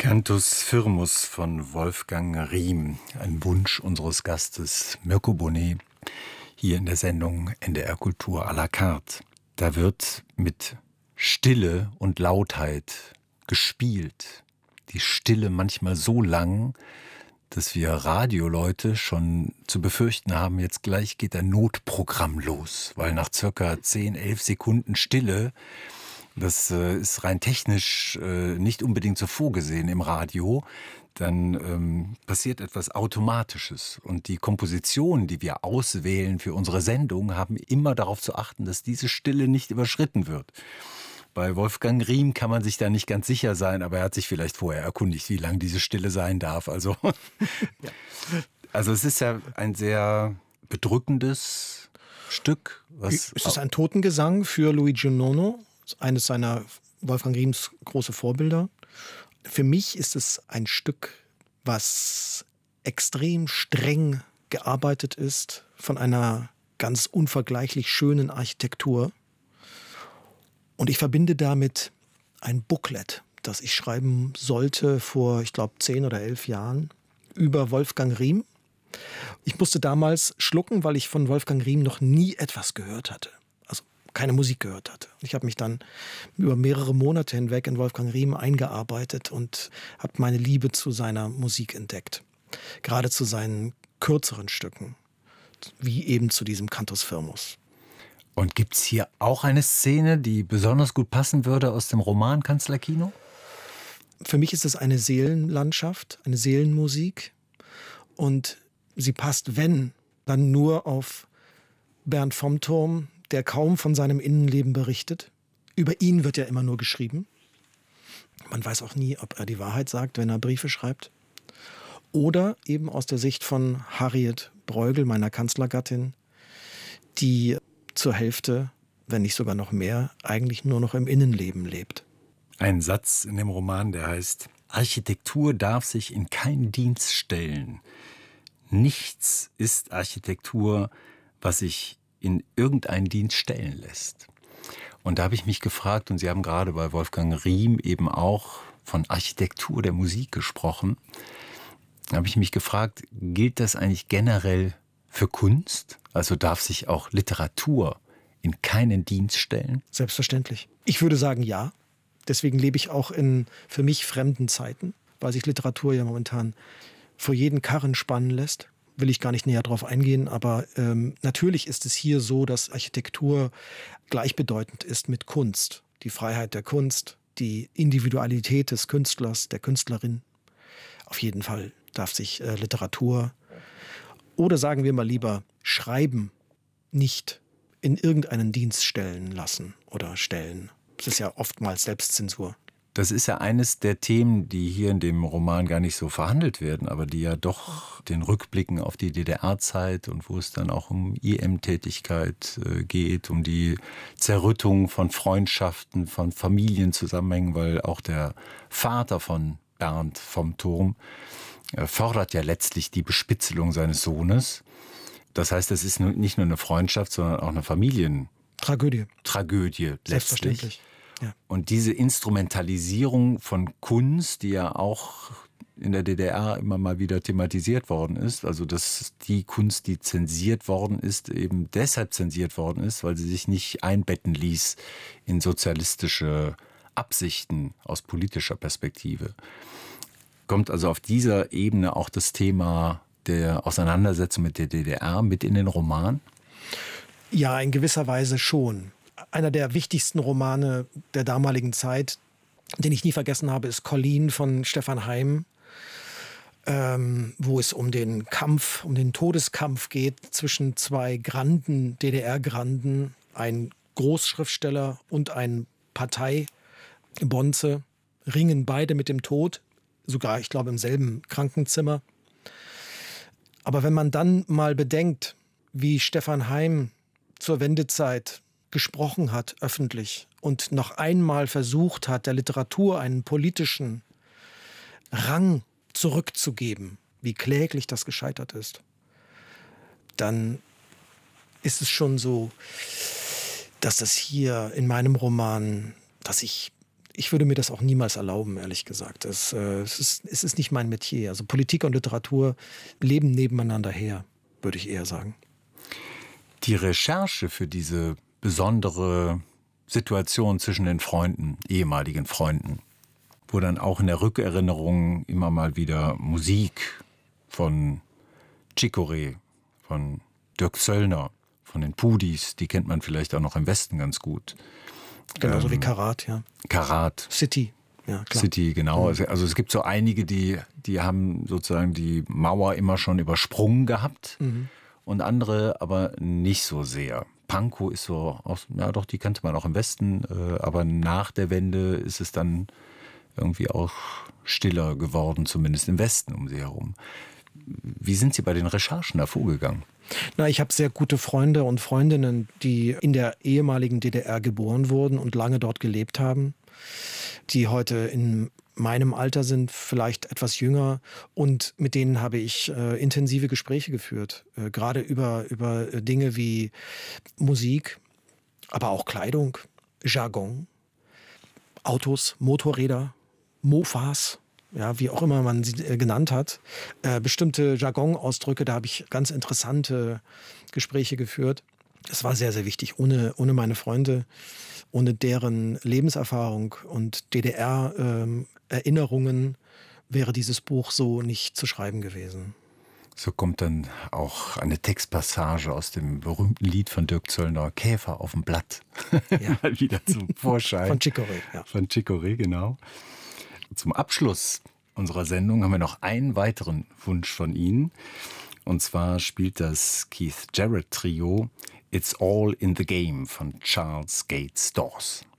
Cantus Firmus von Wolfgang Riem, ein Wunsch unseres Gastes Mirko Bonet, hier in der Sendung NDR Kultur à la carte. Da wird mit Stille und Lautheit gespielt. Die Stille manchmal so lang, dass wir Radioleute schon zu befürchten haben, jetzt gleich geht ein Notprogramm los, weil nach circa 10, 11 Sekunden Stille, das ist rein technisch nicht unbedingt so vorgesehen im Radio, dann passiert etwas Automatisches. Und die Kompositionen, die wir auswählen für unsere Sendung, haben immer darauf zu achten, dass diese Stille nicht überschritten wird. Bei Wolfgang Riem kann man sich da nicht ganz sicher sein, aber er hat sich vielleicht vorher erkundigt, wie lang diese Stille sein darf. Also, ja. Also es ist ja ein sehr bedrückendes Stück. Es ist ein Totengesang für Luigi Nono, eines seiner Wolfgang Riems große Vorbilder. Für mich ist es ein Stück, was extrem streng gearbeitet ist, von einer ganz unvergleichlich schönen Architektur. Und ich verbinde damit ein Booklet, das ich schreiben sollte vor, ich glaube, 10 oder 11 Jahren über Wolfgang Riem. Ich musste damals schlucken, weil ich von Wolfgang Riem noch nie etwas gehört hatte. Also keine Musik gehört hatte. Ich habe mich dann über mehrere Monate hinweg in Wolfgang Riem eingearbeitet und habe meine Liebe zu seiner Musik entdeckt. Gerade zu seinen kürzeren Stücken, wie eben zu diesem Cantus Firmus. Und gibt es hier auch eine Szene, die besonders gut passen würde aus dem Roman Kanzlerkino? Für mich ist es eine Seelenlandschaft, eine Seelenmusik. Und sie passt, wenn, dann nur auf Bernd vom Turm, der kaum von seinem Innenleben berichtet. Über ihn wird ja immer nur geschrieben. Man weiß auch nie, ob er die Wahrheit sagt, wenn er Briefe schreibt. Oder eben aus der Sicht von Harriet Bruegel, meiner Kanzlergattin, die zur Hälfte, wenn nicht sogar noch mehr, eigentlich nur noch im Innenleben lebt. Ein Satz in dem Roman, der heißt: Architektur darf sich in keinen Dienst stellen. Nichts ist Architektur, was sich in irgendeinen Dienst stellen lässt. Und da habe ich mich gefragt, und Sie haben gerade bei Wolfgang Riem eben auch von Architektur der Musik gesprochen, da habe ich mich gefragt, gilt das eigentlich generell für Kunst? Also darf sich auch Literatur in keinen Dienst stellen? Selbstverständlich. Ich würde sagen, ja. Deswegen lebe ich auch in für mich fremden Zeiten, weil sich Literatur ja momentan vor jeden Karren spannen lässt. Will ich gar nicht näher drauf eingehen, aber natürlich ist es hier so, dass Architektur gleichbedeutend ist mit Kunst. Die Freiheit der Kunst, die Individualität des Künstlers, der Künstlerin. Auf jeden Fall darf sich Literatur oder sagen wir mal lieber Schreiben nicht in irgendeinen Dienst stellen lassen oder stellen. Das ist ja oftmals Selbstzensur. Das ist ja eines der Themen, die hier in dem Roman gar nicht so verhandelt werden, aber die ja doch den Rückblicken auf die DDR-Zeit und wo es dann auch um IM-Tätigkeit geht, um die Zerrüttung von Freundschaften, von Familienzusammenhängen, weil auch der Vater von Bernd vom Turm fordert ja letztlich die Bespitzelung seines Sohnes. Das heißt, es ist nicht nur eine Freundschaft, sondern auch eine Familientragödie letztlich. Selbstverständlich. Ja. Und diese Instrumentalisierung von Kunst, die ja auch in der DDR immer mal wieder thematisiert worden ist, also dass die Kunst, die zensiert worden ist, eben deshalb zensiert worden ist, weil sie sich nicht einbetten ließ in sozialistische Absichten aus politischer Perspektive. Kommt also auf dieser Ebene auch das Thema der Auseinandersetzung mit der DDR mit in den Roman? Ja, in gewisser Weise schon. Einer der wichtigsten Romane der damaligen Zeit, den ich nie vergessen habe, ist Colleen von Stefan Heym, wo es um den Kampf, um den Todeskampf geht zwischen zwei Granden, DDR-Granden, ein Großschriftsteller und ein Parteibonze, ringen beide mit dem Tod, sogar, ich glaube, im selben Krankenzimmer. Aber wenn man dann mal bedenkt, wie Stefan Heym zur Wendezeit gesprochen hat, öffentlich, und noch einmal versucht hat, der Literatur einen politischen Rang zurückzugeben, wie kläglich das gescheitert ist, dann ist es schon so, dass das hier in meinem Roman, dass ich Ich würde mir das auch niemals erlauben, ehrlich gesagt. Es ist nicht mein Metier. Also Politik und Literatur leben nebeneinander her, würde ich eher sagen. Die Recherche für diese besondere Situation zwischen den Freunden, ehemaligen Freunden, wo dann auch in der Rückerinnerung immer mal wieder Musik von Chicorée, von Dirk Zöllner, von den Pudis, die kennt man vielleicht auch noch im Westen ganz gut. Genauso wie Karat, ja. Karat. City, ja klar. City, genau. Also es gibt so einige, die haben sozusagen die Mauer immer schon übersprungen gehabt und andere aber nicht so sehr. Pankow ist so, ja doch, die kannte man auch im Westen, aber nach der Wende ist es dann irgendwie auch stiller geworden, zumindest im Westen um sie herum. Wie sind Sie bei den Recherchen da vorgegangen? Na, ich habe sehr gute Freunde und Freundinnen, die in der ehemaligen DDR geboren wurden und lange dort gelebt haben, die heute in meinem Alter sind, vielleicht etwas jünger, und mit denen habe ich intensive Gespräche geführt, gerade über Dinge wie Musik, aber auch Kleidung, Jargon, Autos, Motorräder, Mofas, ja, wie auch immer man sie genannt hat, bestimmte Jargon-Ausdrücke, da habe ich ganz interessante Gespräche geführt. Es war sehr, sehr wichtig. Ohne meine Freunde, ohne deren Lebenserfahrung und DDR-Erinnerungen wäre dieses Buch so nicht zu schreiben gewesen. So kommt dann auch eine Textpassage aus dem berühmten Lied von Dirk Zöllner, Käfer auf dem Blatt, Ja. mal wieder zum Vorschein. Von Chicorée, ja. Von Chicorée, genau. Zum Abschluss unserer Sendung haben wir noch einen weiteren Wunsch von Ihnen. Und zwar spielt das Keith Jarrett Trio It's All in the Game von Charles Gates Dawes.